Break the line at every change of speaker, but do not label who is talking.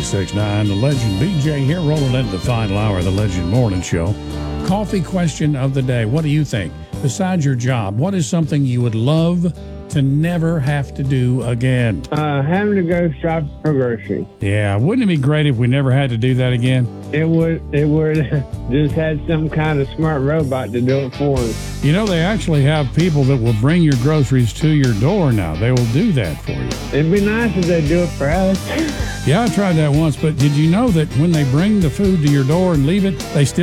96.9. The Legend BJ here, rolling into the final hour of the Legend Morning Show. Coffee question of the day. What do you think? Besides your job, what is something you would love to never have to do again?
Having to go shop for groceries.
Yeah, wouldn't it be great if we never had to do that again?
It would just had some kind of smart robot to do it for us.
You know, they actually have people that will bring your groceries to your door now. They will do that for you.
It'd be nice if they do it for us.
Yeah, I tried that once, but did you know that when they bring the food to your door and leave it, they still